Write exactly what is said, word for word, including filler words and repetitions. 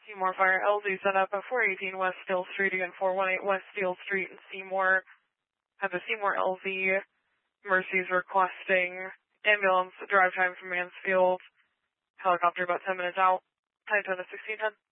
Seymour Fire, L Z set up at four eighteen West Steele Street, again four one eight West Steele Street in Seymour. Have the Seymour L Z Mercy's requesting ambulance drive time from Mansfield. Helicopter about ten minutes out. Time to the sixteen ten.